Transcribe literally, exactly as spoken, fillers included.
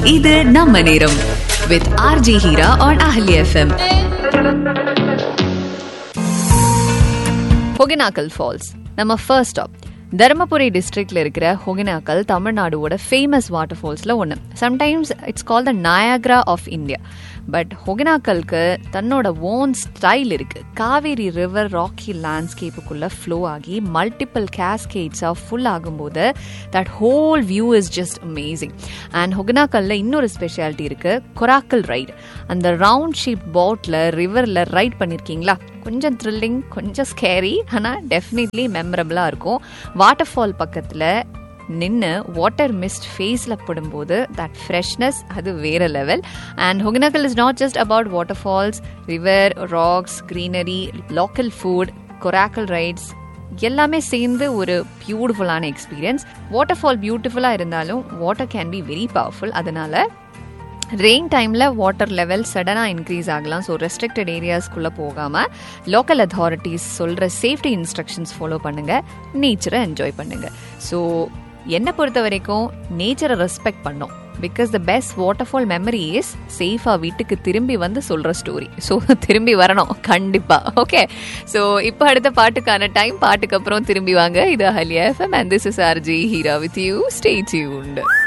இது நம்ம நேரம் with RJ Heera on Ahli F M. ஹொகெனாக்கல் falls நம்ம ஃபர்ஸ்ட் ஸ்டாப். தருமபுரி டிஸ்ட்ரிக்ட்ல இருக்கிற ஹொகெனாக்கல் தமிழ்நாடுவோட ஃபேமஸ் வாட்டர் ஃபால்ஸ்ல ஒன்று. Sometimes it's call the Niagara of India. But ஹொகெனாக்கலுக்கு தன்னோட ஓன் ஸ்டைல் இருக்கு. காவேரி ரிவர் ராக்கி லேண்ட்ஸ்கேப்புக்குள்ள ஃப்ளோ ஆகி மல்டிபிள் கேஸ்கேட்ஸாக ஃபுல் ஆகும்போது that whole view is just amazing. And ஹொகெனாக்கல்ல இன்னொரு speciality இருக்கு, கொராக்கல் ரைடு. அந்த ரவுண்ட் ஷேப் போட்டில் ரிவரில் ரைட் பண்ணியிருக்கீங்களா? கொஞ்சம் த்ரில்லிங், கொஞ்சம் ஸ்கேரி, ஆனால் டெஃபினெட்லி மெமரபிளாக இருக்கும். வாட்டர் ஃபால் பக்கத்தில் நின்று வாட்டர் மிஸ்ட் ஃபேஸில் படும்போது தட் ஃப்ரெஷ்னஸ் அது வேற level. And ஹொகெனாக்கல் is not just about water falls, river, rocks, greenery, local food, கொராக்கல் rights எல்லாமே சேர்ந்து ஒரு பியூட்டிஃபுல்லான எக்ஸ்பீரியன்ஸ். வாட்டர் ஃபால் பியூட்டிஃபுல்லாக இருந்தாலும் water can be very powerful. அதனால ரெயின் டைமில் வாட்டர் லெவல் சடனாக இன்க்ரீஸ் ஆகலாம். ஸோ ரெஸ்ட்ரிக்டட் ஏரியாஸ்குள்ளே போகாமல் லோக்கல் அத்தாரிட்டிஸ் சொல்கிற சேஃப்டி இன்ஸ்ட்ரக்ஷன்ஸ் ஃபாலோ பண்ணுங்கள், நேச்சரை என்ஜாய் பண்ணுங்கள். ஸோ என்னை பொறுத்த வரைக்கும் நேச்சரை ரெஸ்பெக்ட் பண்ணோம். Because the best water fall memory is சேஃபாக வீட்டுக்கு திரும்பி வந்து சொல்கிற ஸ்டோரி. ஸோ திரும்பி வரணும் கண்டிப்பாக. ஓகே, ஸோ இப்போ அடுத்த பாட்டுக்கான டைம். பாட்டுக்கு அப்புறம் திரும்பி வாங்க. இது Ahalya FM and this is RJ Heera with you. Stay tuned.